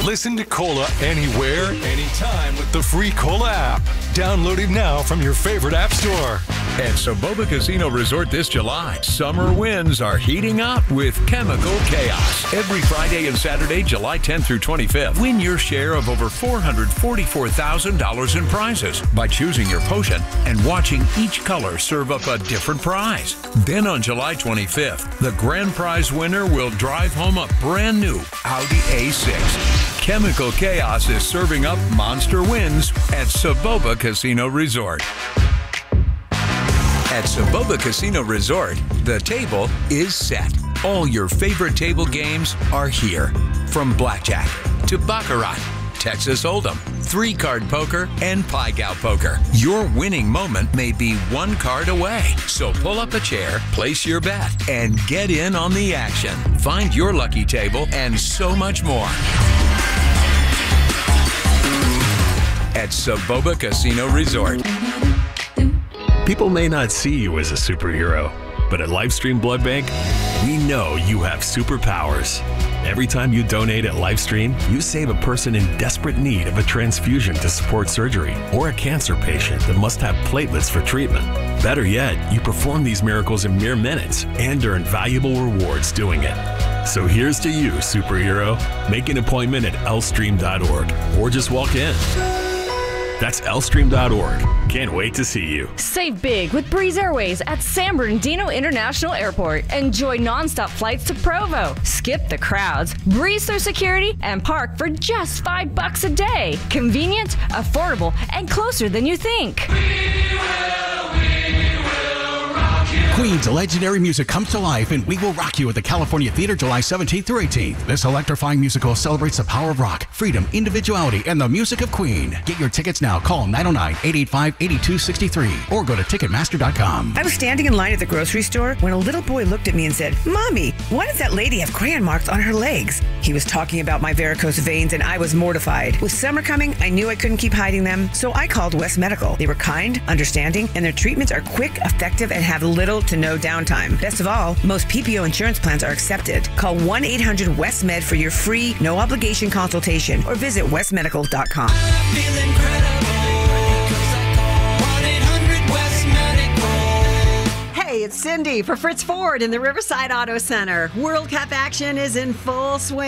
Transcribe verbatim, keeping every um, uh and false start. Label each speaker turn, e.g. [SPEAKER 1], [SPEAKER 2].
[SPEAKER 1] Listen to Cola anywhere, anytime with the free Cola app. Download it now from your favorite app store.
[SPEAKER 2] At Soboba Casino Resort this July, summer winds are heating up with Chemical Chaos. Every Friday and Saturday, July tenth through twenty-fifth, win your share of over four hundred forty-four thousand dollars in prizes by choosing your potion and watching each color serve up a different prize. Then on July twenty-fifth, the grand prize winner will drive home a brand new Audi A six. Chemical Chaos is serving up monster wins at Soboba Casino Resort. At Soboba Casino Resort, the table is set. All your favorite table games are here. From blackjack to baccarat, Texas Hold'em, three-card poker, and Pai Gow poker. Your winning moment may be one card away. So pull up a chair, place your bet, and get in on the action. Find your lucky table and so much more at Soboba Casino Resort.
[SPEAKER 3] People may not see you as a superhero, but at Lifestream Blood Bank, we know you have superpowers. Every time you donate at Lifestream, you save a person in desperate need of a transfusion to support surgery, or a cancer patient that must have platelets for treatment. Better yet, you perform these miracles in mere minutes and earn valuable rewards doing it. So here's to you, superhero. Make an appointment at Lstream dot org or just walk in. That's Lstream dot org. Can't wait to see you.
[SPEAKER 4] Save big with Breeze Airways at San Bernardino International Airport. Enjoy nonstop flights to Provo. Skip the crowds, breeze through security, and park for just five bucks a day. Convenient, affordable, and closer than you think.
[SPEAKER 5] We will, we will rock you.
[SPEAKER 6] Queen's legendary music comes to life in We Will Rock You at the California Theater July seventeenth through eighteenth. This electrifying musical celebrates the power of rock, freedom, individuality, and the music of Queen. Get your tickets now. Call nine oh nine, eight eight five, eight two six three or go to Ticketmaster dot com.
[SPEAKER 7] I was standing in line at the grocery store when a little boy looked at me and said, "Mommy, why does that lady have crayon marks on her legs?" He was talking about my varicose veins, and I was mortified. With summer coming, I knew I couldn't keep hiding them, so I called West Medical. They were kind, understanding, and their treatments are quick, effective, and have little to no downtime. Best of all, most P P O insurance plans are accepted. Call one eight hundred West Med for your free, no-obligation consultation or visit west medical dot com.
[SPEAKER 8] Hey, it's Cindy for Fritz Ford in the Riverside Auto Center. World Cup action is in full swing.